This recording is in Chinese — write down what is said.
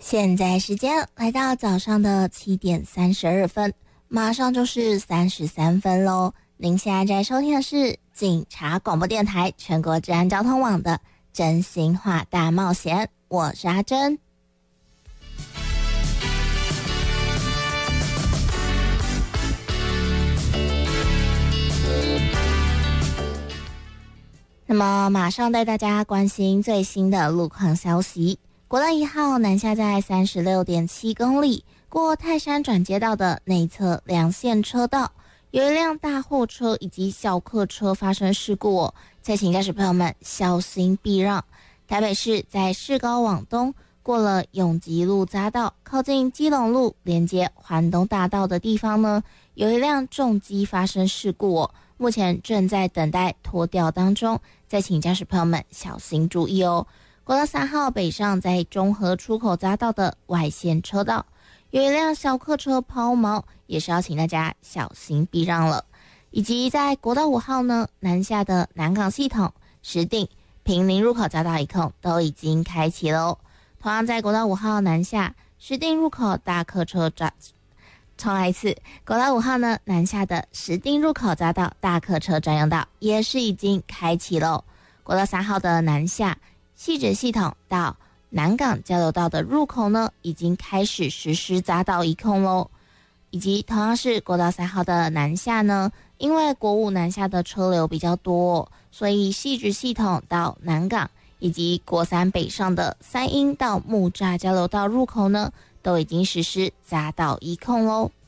现在时间来到早上的7点32分，马上就是33分咯。您现在收听的是警察广播电台全国治安交通网的真心话大冒险，我是阿珍。那么马上带大家关心最新的路况消息。国道1号南下在 36.7 公里，过泰山转接道的内侧两线车道，有一辆大货车以及小客车发生事故哦，再请驾驶朋友们小心避让。台北市在市高往东，过了永吉路匝道，靠近基隆路连接环东大道的地方呢，有一辆重机发生事故哦，目前正在等待拖吊当中，再请驾驶朋友们小心注意哦。国道3号北上在中和出口匝道的外线车道，有一辆小客车抛锚，也是要请大家小心避让了。以及在国道5号呢南下的南港系统、石碇、坪林入口匝道一控都已经开启了哦。同样在国道5号南下石碇入口大客车重来一次，国道5号呢南下的石碇入口匝道大客车专用道也是已经开启了。国道3号的南下汐止系统到南港交流道的入口呢，已经开始实施匝道一控咯。以及同样是国道3号的南下呢，因为国五南下的车流比较多，所以汐止系统到南港以及国3北上的三鶯到木栅交流道入口呢，都已经实施匝道一控咯。